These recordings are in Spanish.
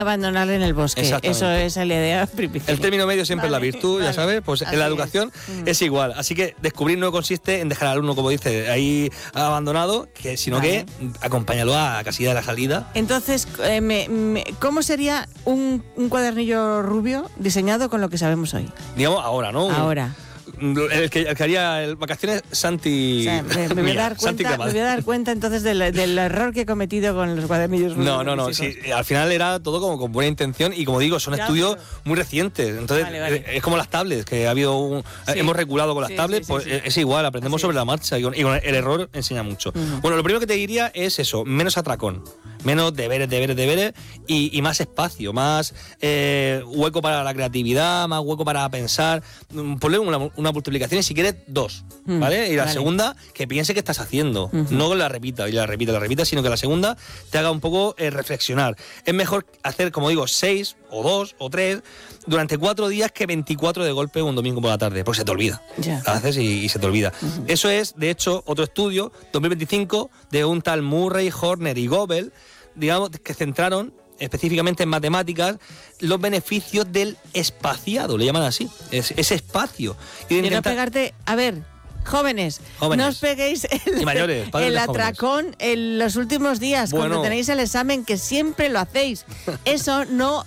Abandonarle en el bosque. Eso es la idea primitiva. El término medio siempre es la virtud, ya sabes. Pues en la educación es igual. Así que descubrir no consiste en dejar al alumno, como dice, ahí abandonado, sino que acompáñalo a la casilla de la salida. Entonces, ¿cómo sería un cuadernillo rubio diseñado con lo que sabemos hoy? Digamos ahora, ¿no? Ahora. El que haría vacaciones Santi. O sea, me voy a dar cuenta entonces del error que he cometido con los cuadernillos. No. Sí, al final era todo como con buena intención y como digo, son estudios muy recientes. Entonces, es como las tablets, que ha habido hemos regulado con las tablets, pues es igual, aprendemos sobre la marcha y con el error enseña mucho. Bueno, lo primero que te diría es eso, menos atracón. Menos deberes y más espacio, más hueco para la creatividad, más hueco para pensar. Ponle una multiplicación y si quieres 2, ¿vale? Y la segunda, que piense qué estás haciendo. No que la repita, sino que la segunda te haga un poco reflexionar. Es mejor hacer, como digo, 6 o 2 o 3 durante 4 días que 24 de golpe un domingo por la tarde, porque se te olvida. La haces y se te olvida. Eso es, de hecho, otro estudio, 2025, de un tal Murray, Horner y Goebel, digamos, que centraron específicamente en matemáticas los beneficios del espaciado, le llaman así, ese espacio. Y no pegarte, a ver, jóvenes, no os peguéis el atracón en los últimos días, cuando tenéis el examen, que siempre lo hacéis. Eso no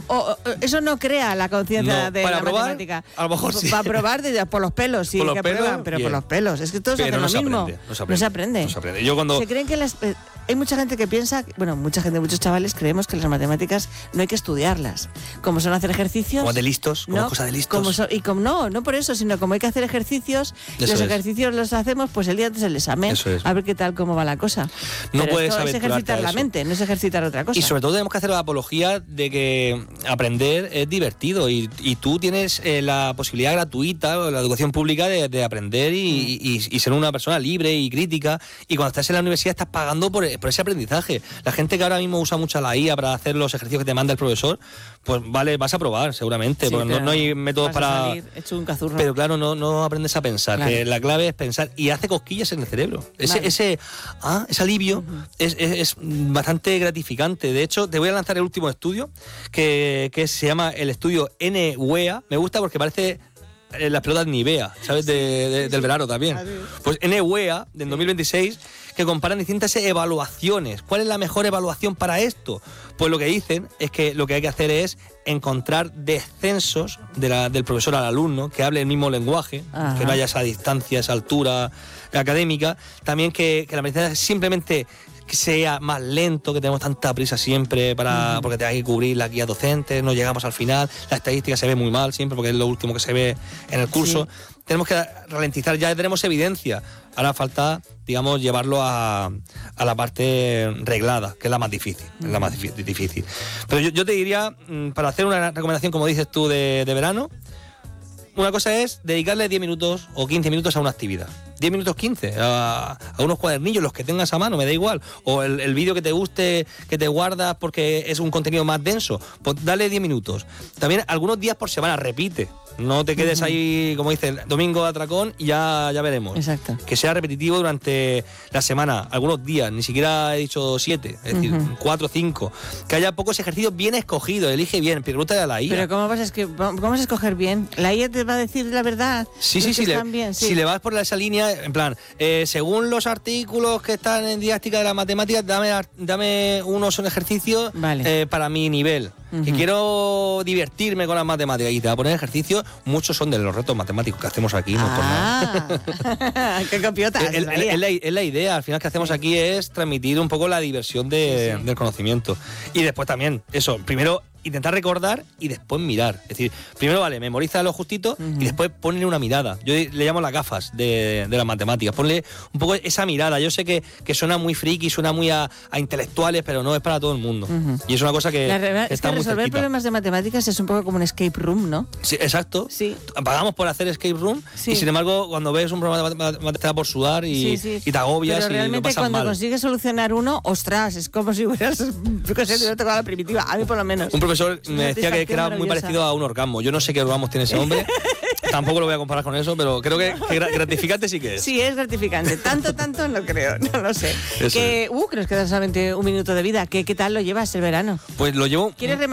crea la conciencia de la matemática. A lo mejor sí. Para probar por los pelos, sí, por los pelos. Es que todos hacen lo mismo. No se aprende. Se creen que hay mucha gente que piensa, muchos chavales creemos que las matemáticas no hay que estudiarlas. Como son hacer ejercicios. Como de listos, como cosa de listos. No por eso, sino como hay que hacer ejercicios, ejercicios los hacemos pues el día antes del examen, a ver qué tal, cómo va la cosa. No puedes es ejercitar la mente, no es ejercitar otra cosa. Y sobre todo tenemos que hacer la apología de que aprender es divertido y tú tienes la posibilidad gratuita, la educación pública, de aprender y ser una persona libre y crítica, y cuando estás en la universidad estás pagando por ese aprendizaje. La gente que ahora mismo usa mucho la IA para hacer los ejercicios que te manda el profesor, pues vale, vas a probar seguramente, porque no hay métodos para... hecho un cazurro. Pero claro, no aprendes a pensar, que la clave es pensar, y hace cosquillas en el cerebro. Ese alivio es bastante gratificante. De hecho, te voy a lanzar el último estudio, que se llama el estudio NWEA. Me gusta porque parece las pelotas Nivea, ¿sabes? Del verano también. Pues NWEA, del 2026, que comparan distintas evaluaciones. ¿Cuál es la mejor evaluación para esto? Pues lo que dicen es que lo que hay que hacer es encontrar descensos del profesor al alumno, que hable el mismo lenguaje, que no haya esa distancia, esa altura académica. También que la aprendizaje simplemente que sea más lento, que tenemos tanta prisa siempre porque te hay que cubrir la guía docente, no llegamos al final, la estadística se ve muy mal siempre porque es lo último que se ve en el curso. Tenemos que ralentizar, ya tenemos evidencia, ahora falta, digamos, llevarlo a la parte reglada, que es la más difícil, Pero yo te diría, para hacer una recomendación, como dices tú, de verano, una cosa es dedicarle 10 minutos o 15 minutos a una actividad. 10 minutos 15 a unos cuadernillos, los que tengas a mano, me da igual. O el vídeo que te guste, que te guardas porque es un contenido más denso, pues dale 10 minutos. También algunos días por semana, repite. No te quedes ahí, como dice, domingo de atracón y ya veremos. Exacto. Que sea repetitivo durante la semana, algunos días, ni siquiera he dicho 7, es decir, 4 o 5. Que haya pocos ejercicios bien escogidos, elige bien, pregúntale a la IA. Pero ¿cómo vas a escoger bien? ¿La IA te va a decir la verdad? Sí. Si le vas por esa línea, en plan, según los artículos que están en didáctica de las matemáticas, dame unos ejercicios para mi nivel. Que quiero divertirme con las matemáticas y te va a poner ejercicios, muchos son de los retos matemáticos que hacemos aquí. ¡Qué copiota! Es la idea, al final que hacemos aquí es transmitir un poco la diversión del conocimiento. Y después también, eso, primero intentar recordar y después mirar. Es decir, primero memoriza lo justito y después ponle una mirada. Yo le llamo las gafas de las matemáticas. Ponle un poco esa mirada. Yo sé que suena muy friki, suena muy a intelectuales, pero no es para todo el mundo. Y es una cosa que está muy resolver cerquita. Problemas de matemáticas es un poco como un escape room, ¿no? Sí, exacto. Sí. Pagamos por hacer escape room y sin embargo cuando ves un problema de matemáticas te da por sudar y te agobias. Pero realmente y lo pasas cuando mal. consigues solucionar uno, ostras, es como si hubieras tocado la primitiva. A mí por lo menos. Un profesor me decía que era muy parecido a un orgasmo. Yo no sé qué orgasmos tiene ese hombre. Tampoco lo voy a comparar con eso, pero creo que gratificante sí que es. Sí, es gratificante. Tanto no creo, no lo sé. Que nos queda solamente un minuto de vida. ¿Qué tal lo llevas el verano? Pues lo llevo... ¿Quieres